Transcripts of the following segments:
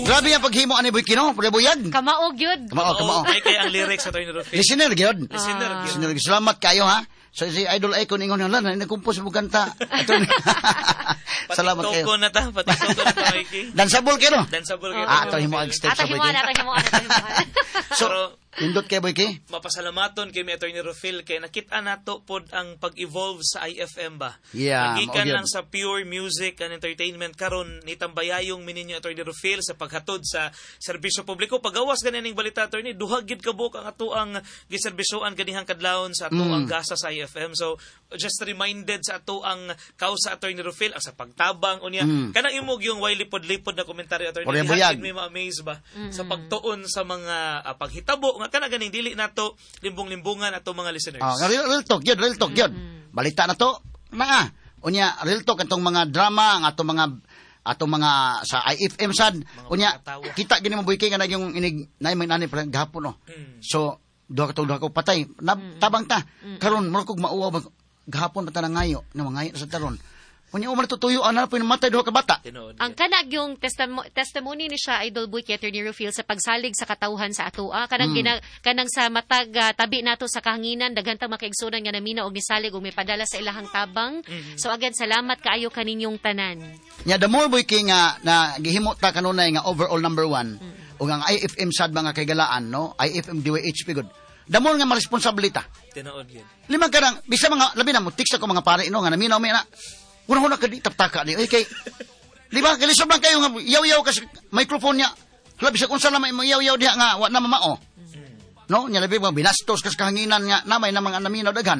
Grabe ang paghimo ani Boy Kino, buyag. Kamaog yun. Kamao. Kaya ang lyrics sa Attorney Rufil. Listener gyud. Listener gyud. Salamat kayo ha. So si Idol Icon ingon na lang, nagkumpos mo kanta. Salamat kayo. Patitoko na ta, Mikey. Dansable kayo no? Dansable kayo. Ato himo ag steps sa Boy Kino. So, indot kay Boy Kino. Mapasalamaton kay Attorney Rufil kay nakita nato pod ang pag-evolve sa IFM ba. Yeah, Magikan lang sa pure music and entertainment karon nitambayayong mininyo Attorney Rufil sa paghatod sa serbisyo publiko. Pagawas ganing balita Attorney, duha gid kabuk ang ato ang giserbisyoan kanihang kadlawon sa ato ang gasa sa IFM. So just reminded sa ato ang kausa Attorney Rufil ang sa pagtabang unya. Kanang imog yung way lipod-lipod na komentaryo Attorney. Di may ma-amaze ba sa pagtuon sa mga paghitabo nga kana ganing dili nato limbong-limbungan ato mga listeners. Real talk yun. Balita na to. Na. Unya real talk atong mga drama, ang atong mga sa IFM sad. Unya kita gini mo Boy Kino nga yung inig nay may nani pa gahapon no. So duha ka patay. Tabang ta. Karon mo kog mauwa gahapon pa ta ngayo, na ngayo sa taron. Unya umar tutuyo ana pa matay duha ka bata. Ang kanag yung testimony ni siya Idol Boy Attorney Rufil sa pagsalig sa katawhan sa atoa kanang sa matag tabi nato sa kahanginan daghan ta makaigsunan nga namina og nisalig og may padala sa ilahang tabang. So again salamat kaayo kaninyong tanan. Nya the more Boy Kino nga na gihimo ta kanunay nga overall number 1 ug ang IFM sad mga kaygalaan no, IFM DYHP good. The more nga maresponsibilita. Tinuod yun. Lima kanang bisa mga labi na mo tiksa ko mga pare no nga naminaw may na. Una ka di taptaka di. Okay. Di ba kalisod lang kayo nga yaw-yaw kasi microphone niya. Labi sa kung saan may yaw-yaw diha nga wa na mamao. No, nya labi mga binastos kas kahanginan nga namay na mga naminaw daghan.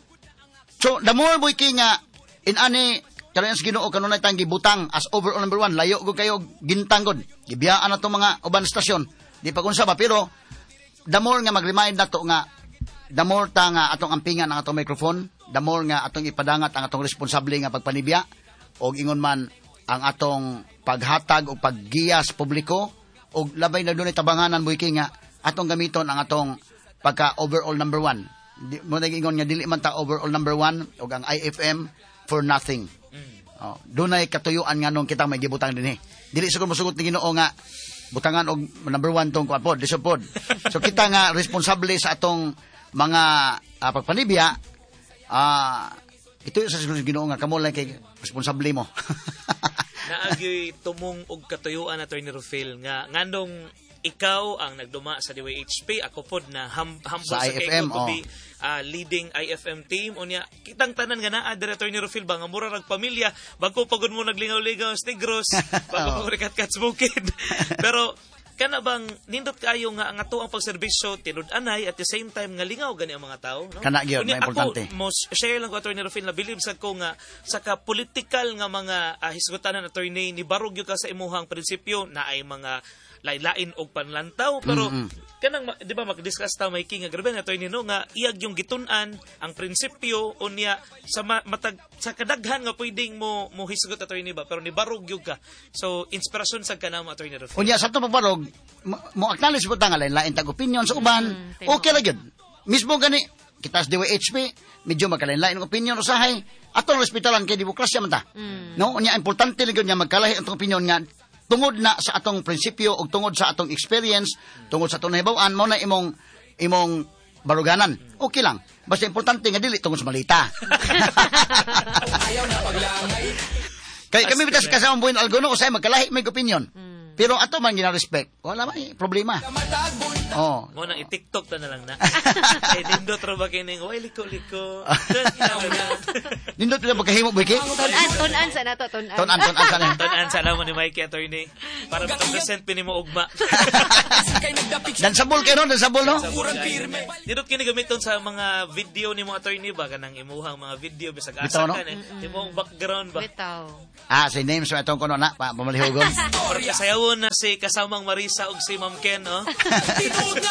So the more Boy Kino nga in ani kalayan sa Ginoo kanunay tang gibutang as overall number 1 layo gud kayo gintang gud. Gibiyaan na to mga uban stasyon. Di pa kunsa ba pero the more nga mag-remind nato nga the more ta nga atong ampingan ang atong microphone, the more nga atong ipadangat ang atong responsable nga pagpanibya o ingon man ang atong paghatag o paggiya sa publiko o labay na doon tabanganan Boy Kino nga atong gamiton ang atong pagka overall number 1. Mo ingon nga dili man ta overall number 1 o ang IFM for nothing. Doon ay katuyuan nga nung kita may gibutang din Dili siguro mosugot ni Ginoo nga butangan og number 1 tong kuapod, disupod. So kita nga responsable sa atong mga pagpanibya, ito yung sa Ginoo nga kamo lang kay responsable mo. Naagyoy tumong og katuyuan Attorney Rufil nga ngandong ikaw ang nagduma sa DYHP, ako pod na humble sa IFM, to be leading IFM team. Unya kitang tanan nga naa Attorney Rufil ba nga mura rag pamilya bago pagod mo naglingaw-lingaw sa Negros, bago mo rikat-kat bukid. Pero kana bang nindot kayo nga ang ato ang pagserbisyo tinud-anay at the same time nga lingaw gani ang mga tao no? Kana gyud na importante. Ako share lang ko Attorney Rufil na believe sad ko nga sa ka political nga mga hisgutanan attorney ni barog gyud ka sa imuhang prinsipyo na ay mga lain-lain og panlantaw pero kanang di ba mag-discuss ta may king nga grabe nga attorney no nga iyag yung gitun-an ang prinsipyo unya sa matag sa kadaghan nga pwedeng mo hisgot attorney ba pero ni barog gyud ka so inspirasyon sad kana mo Attorney Rufil. Unya sa to pagbarog mo acknowledge mo ta nga lain-lain tag opinion sa uban. Okay ra gyud. Mismo gani kita sa DYHP medyo magkalain-lain ang opinion usahay atong respetalan kay demokrasya man ta. No unya importante gyud nga magkalahi ang opinion nga tungod na sa atong prinsipyo o tungod sa atong experience, tungod sa atong nahibawan, mo na imong baruganan. Okay lang. Basta importante nga dili tungod sa malita. Kaya kami bitas kasama buhin algono, usay magkalahi may opinion. Pero ato man gina-respect. Wala may problema. Oh. Mo nang i-TikTok ta na lang na. Eh nindot ra ba kining way liko-liko. Nindot na pagkahimo Boy Kino. Tunan sa nato tunan. Tunan sa mo ni Mikey Attorney para makapresent pini mo ugma. Dansable kayo no, dansable no. Nindot kini gamiton sa mga video ni mo Attorney ba kanang imuhang mga video bisag asa kan imong background ba. Bitaw. Si names sa atong kuno na pamalihugon. Or kasayawon na si kasamang Marisa ug si Ma'am Ken, oh.